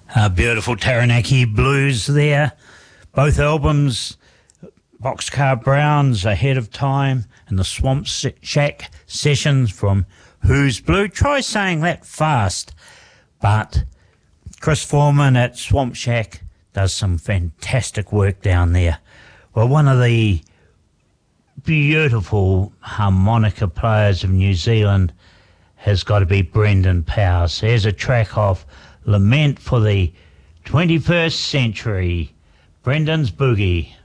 Beautiful Taranaki Blues there. Both albums, Boxcar Browns Ahead of Time and the Swamp Shack Sessions from Who's Blue. Try saying that fast, but Chris Foreman at Swamp Shack does some fantastic work down there. Well, one of the beautiful harmonica players of New Zealand has got to be Brendan Powers. Here's a track off Lament for the 21st Century, Brendan's Boogie.